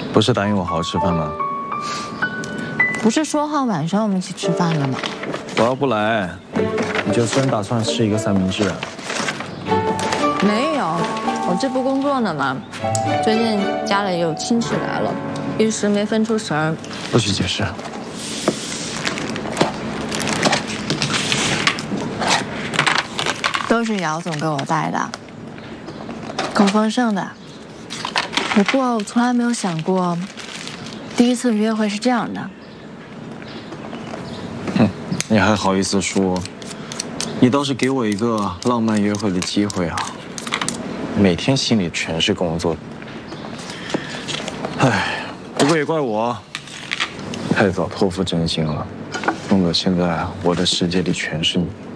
不是答应我好好吃饭吗？ 不是说好晚上我们一起吃饭了吗？ 我要不来，你就真打算吃一个三明治？ 没有，我这不工作呢吗？最近家里有亲戚来了，一时没分出神儿。 不许解释。 都是姚总给我带的，够丰盛的。不过我从来没有想过，第一次约会是这样的。 哼，你还好意思说？你倒是给我一个浪漫约会的机会啊！每天心里全是工作。唉，不过也怪我，太早托付真心了，弄得现在我的世界里全是你。